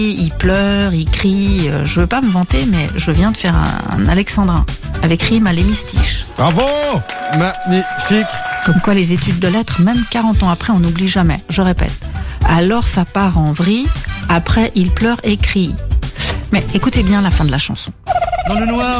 il pleure, il crie. Je veux pas me vanter, mais je viens de faire un alexandrin avec rime à l'hémistiche. Bravo! Magnifique! Comme quoi les études de lettres, même 40 ans après, on n'oublie jamais. Je répète. Alors ça part en vrille, après il pleure et crie. Mais écoutez bien la fin de la chanson. Dans le noir.